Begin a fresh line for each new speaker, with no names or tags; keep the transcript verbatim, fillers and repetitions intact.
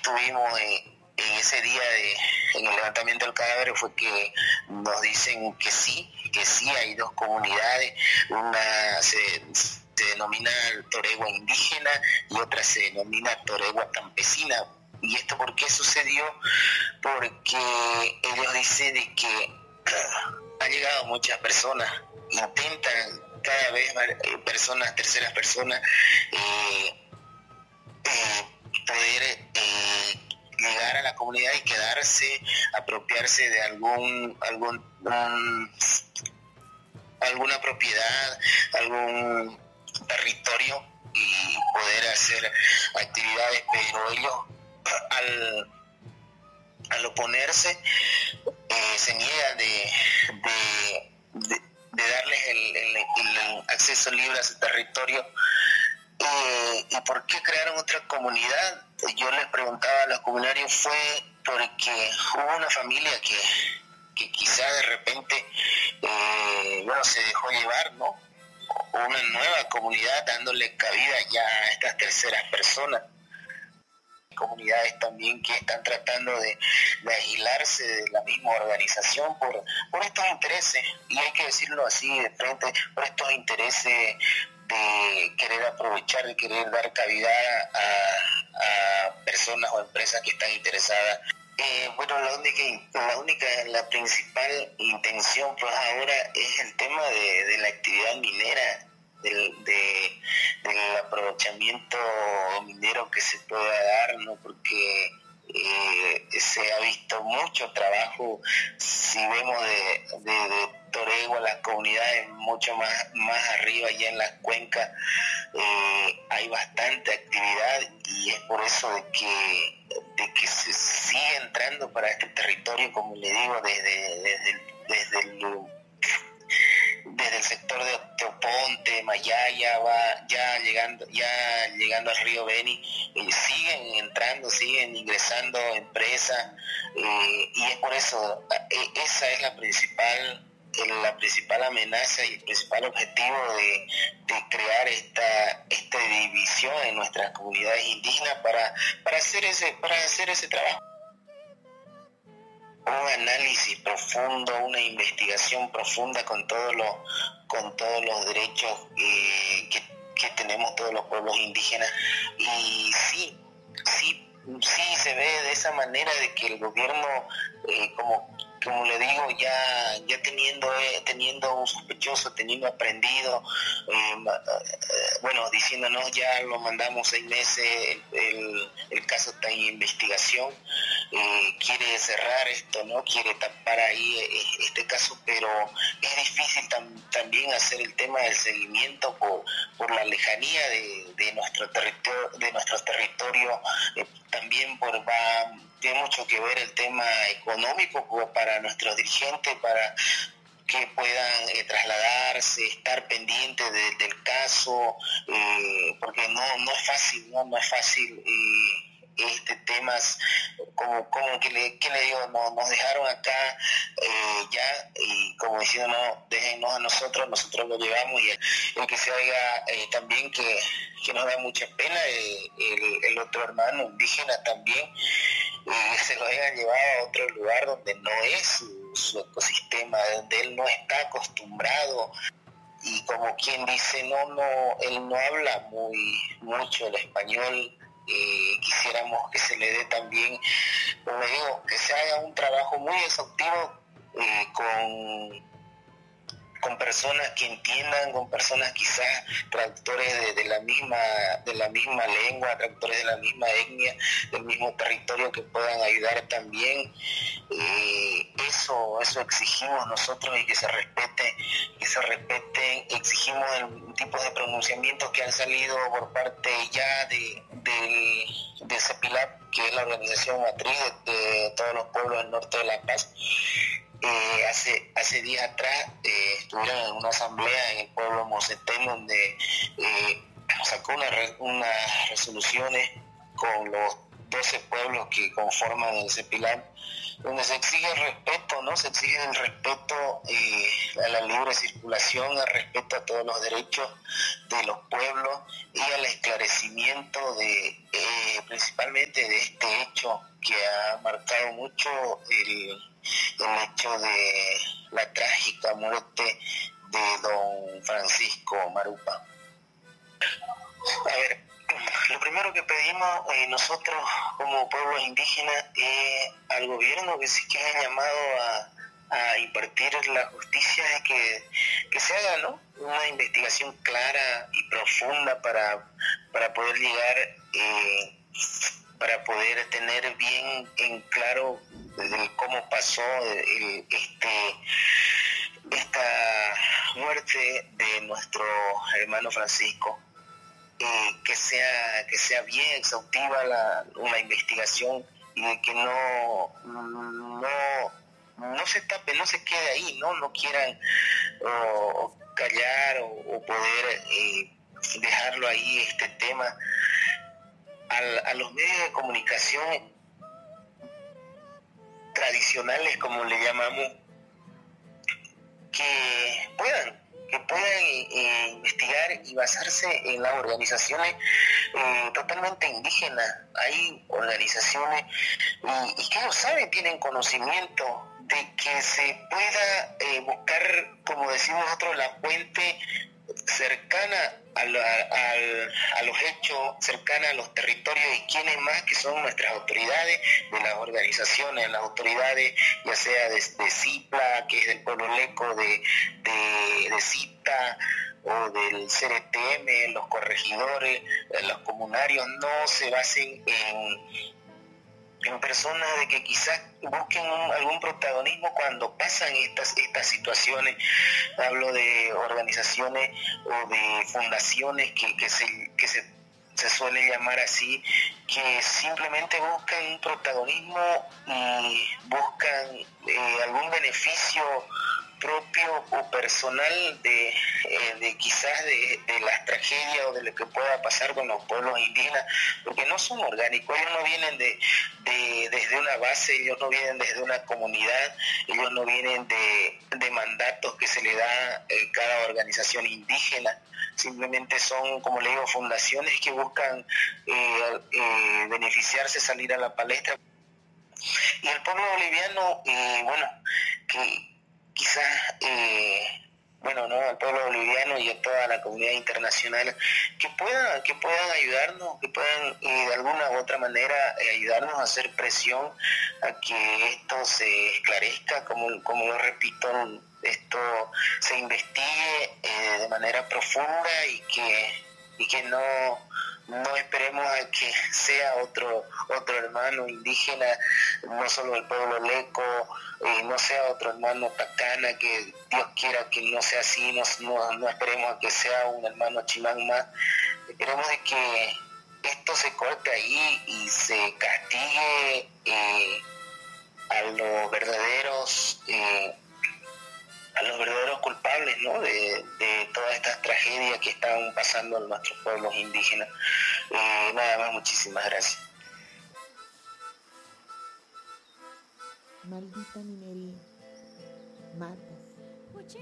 tuvimos en, en ese día de, en el levantamiento del cadáver fue que nos dicen que sí, que sí hay dos comunidades, una se, se denomina Toregua indígena y otra se denomina Toregua campesina. ¿Y esto por qué sucedió? Porque ellos dicen de que han llegado muchas personas, intentan cada vez personas, terceras personas, eh, eh, poder eh, llegar a la comunidad y quedarse, apropiarse de algún, algún um, alguna propiedad, algún territorio y poder hacer actividades, pero ellos al, al oponerse eh, se niegan de, de, de, de darles el, el, el acceso libre a su territorio. Eh, ¿Y por qué crearon otra comunidad? Yo les preguntaba a los comunarios, fue porque hubo una familia que, que quizá de repente eh, bueno, se dejó llevar, ¿no? Una nueva comunidad dándole cabida ya a estas terceras personas. Comunidades también que están tratando de, de aislarse de la misma organización por, por estos intereses, y hay que decirlo así de frente, por estos intereses de querer aprovechar, de querer dar cabida a, a personas o empresas que están interesadas. Eh, bueno, la única, la única, la principal intención pues ahora es el tema de, de la actividad minera, del, de, del aprovechamiento minero que se pueda dar, ¿no? Porque eh, se ha visto mucho trabajo, si vemos de, de, de Toregua, las comunidades mucho más, más arriba, ya en las cuencas, eh, hay bastante actividad, y es por eso de que, de que se sigue entrando para este territorio, como le digo, desde, desde, desde el desde el sector de Teoponte, Mayaya, va ya llegando, ya llegando al río Beni, eh, siguen entrando, siguen ingresando empresas, eh, y es por eso, eh, esa es la principal, la principal amenaza y el principal objetivo de, de crear esta, esta división en nuestras comunidades indígenas para, para hacer ese, para hacer ese trabajo. Un análisis profundo, una investigación profunda con todos los, con todos los derechos eh, que, que tenemos todos los pueblos indígenas, y sí, sí, sí se ve de esa manera de que el gobierno, eh, como como le digo, ya ya teniendo eh, teniendo un sospechoso, teniendo aprendido, eh, eh, bueno, diciéndonos ya lo mandamos seis meses, el, el, el caso está en investigación, eh, quiere cerrar esto, ¿no? Quiere tapar ahí eh, este caso, pero es difícil tam, también hacer el tema del seguimiento por, por la lejanía de, de nuestro territorio, de nuestros territorios, eh, también por va tiene mucho que ver el tema económico para nuestros dirigentes, para que puedan eh, trasladarse, estar pendientes de, del caso, eh, porque no no es fácil, no, no es fácil eh, este temas, como, como que le, que le digo, no, nos dejaron acá eh, ya, y como diciendo, no, déjennos a nosotros, nosotros lo llevamos, y el, el que se oiga eh, también que, que nos da mucha pena, eh, el, el otro hermano indígena también, y se lo hayan llevado a otro lugar donde no es su, su ecosistema, donde él no está acostumbrado, y como quien dice, no, no, él no habla muy mucho el español. Eh, quisiéramos que se le dé también, como digo, que se haga un trabajo muy exhaustivo eh, con con personas que entiendan, con personas quizás traductores de, de la misma de la misma lengua, traductores de la misma etnia, del mismo territorio, que puedan ayudar también. Eh, eso eso exigimos nosotros, y que se respete, que se respeten, exigimos el tipo de pronunciamientos que han salido por parte ya de de, de CEPILAP, que es la organización matriz de, de todos los pueblos del norte de La Paz. Eh, hace hace días atrás eh, estuvieron en una asamblea en el pueblo Mosetén, donde eh, sacó una re, unas resoluciones con los doce pueblos que conforman el CEPILAN, donde se exige el respeto, ¿no? Se exige el respeto eh, a la libre circulación, el respeto a todos los derechos de los pueblos y al esclarecimiento de eh, principalmente de este hecho que ha marcado mucho el, el hecho de la trágica muerte de don Francisco Marupa. A ver, lo primero que pedimos eh, nosotros como pueblos indígenas es al gobierno que sí que haya llamado a, a impartir la justicia, es que, que se haga, ¿no?, una investigación clara y profunda para, para poder llegar, eh, para poder tener bien en claro el cómo pasó el, este, esta muerte de nuestro hermano Francisco. Eh, que sea que sea bien exhaustiva la, la investigación y de que no no no se tape, no se quede ahí, no no quieran o, o callar o, o poder eh, dejarlo ahí este tema Al, a los medios de comunicación tradicionales, como le llamamos, que puedan que puedan eh, investigar y basarse en las organizaciones eh, totalmente indígenas. Hay organizaciones y, y que ellos saben, tienen conocimiento de que se pueda eh, buscar, como decimos nosotros, la fuente cercana a, la, a, a los hechos, cercana a los territorios, y quiénes más que son nuestras autoridades de las organizaciones, las autoridades ya sea de, de CIPLA, que es del pueblo leco, de, de, de CITA o del C R T M, los corregidores, los comunarios, no se basen en en personas de que quizás busquen un, algún protagonismo cuando pasan estas estas situaciones. Hablo de organizaciones o de fundaciones que, que se que se, se suele llamar así, que simplemente buscan un protagonismo y buscan eh, algún beneficio propio o personal de, eh, de quizás de, de las tragedias o de lo que pueda pasar con los pueblos indígenas, porque no son orgánicos, ellos no vienen de, de desde una base, ellos no vienen desde una comunidad, ellos no vienen de, de mandatos que se le da a cada organización indígena, simplemente son, como le digo, fundaciones que buscan eh, eh, beneficiarse, salir a la palestra. Y el pueblo boliviano, eh, bueno, que quizás, eh, bueno, no, al pueblo boliviano y a toda la comunidad internacional, que puedan, que puedan ayudarnos, que puedan eh, de alguna u otra manera eh, ayudarnos a hacer presión a que esto se esclarezca, como, como lo repito, esto se investigue eh, de manera profunda y que, y que no no esperemos a que sea otro otro hermano indígena, no solo el pueblo leco, eh, no sea otro hermano pacana, que Dios quiera que no sea así, no, no, no esperemos a que sea un hermano chimán más, esperemos de que esto se corte ahí y se castigue eh, a los verdaderos eh, a los verdaderos culpables, ¿no?, de, de todas estas tragedias que están pasando en nuestros pueblos indígenas. Eh, nada más, muchísimas gracias.
Maldita minería. Mar